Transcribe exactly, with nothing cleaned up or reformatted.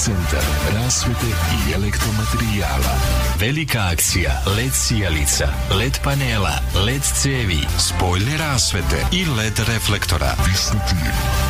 Centar rasvete i elektromaterijala. Velika akcija el e de sijalica, el e de panela, el e de cevi, spoljne rasvete i el e de reflektora. Vistuti